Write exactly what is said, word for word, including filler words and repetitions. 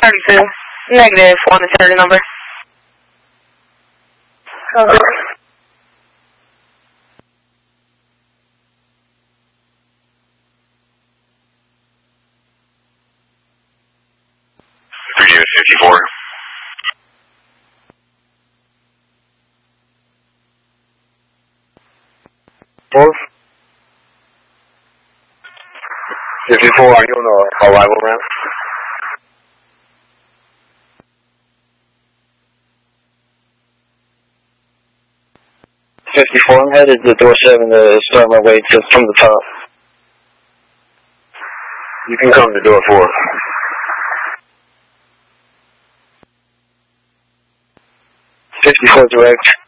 thirty-two. Negative on the serial number. Okay. three unit fifty-four. Fourth. fifty-four, are you on the arrival ramp? fifty-four, I'm headed to door seven to start my way to from the top. You can come to door four. fifty-four direct.